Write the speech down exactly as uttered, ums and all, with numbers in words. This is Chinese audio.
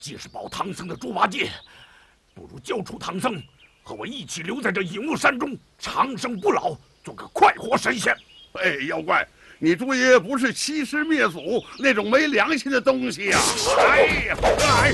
既是保唐僧的猪八戒，不如交出唐僧，和我一起留在这隐雾山中，长生不老，做个快活神仙。 哎，妖怪，你猪爷爷不是欺师灭祖那种没良心的东西呀！哎呀，哎